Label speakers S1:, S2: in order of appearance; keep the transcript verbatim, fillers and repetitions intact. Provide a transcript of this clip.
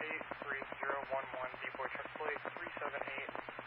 S1: eight three zero one one, decoy check plate three seven eight